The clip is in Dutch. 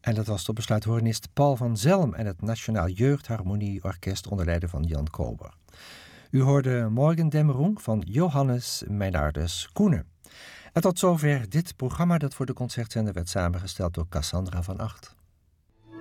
En dat was tot besluit horenist Paul van Zelm en het Nationaal Jeugdharmonieorkest onder leiding van Jan Kober. U hoorde Morgendämmerung van Johannes Meinardus Koenen. En tot zover dit programma dat voor de Concertzender werd samengesteld door Cassandra van Acht.